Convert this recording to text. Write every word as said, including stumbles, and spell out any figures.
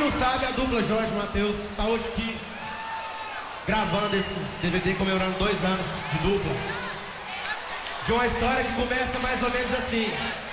não sabe, a dupla Jorge Mateus está hoje aqui gravando esse D V D comemorando dois anos de dupla. De uma história que começa mais ou menos assim.